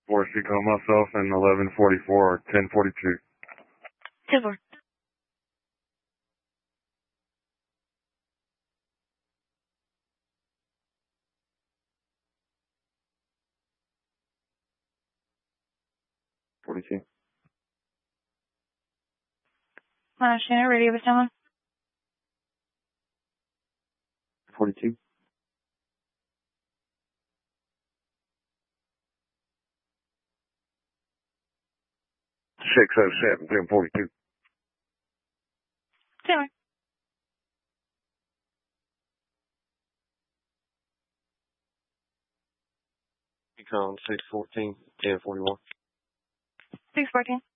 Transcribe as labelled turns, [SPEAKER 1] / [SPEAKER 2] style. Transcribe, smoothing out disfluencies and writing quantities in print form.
[SPEAKER 1] 4C, call myself in 1144 or 1042.
[SPEAKER 2] 10-4. Shannon, radio was down.
[SPEAKER 1] 42. 607, 1042.
[SPEAKER 2] 10-4.
[SPEAKER 1] You calling 614, 1041.
[SPEAKER 2] 614.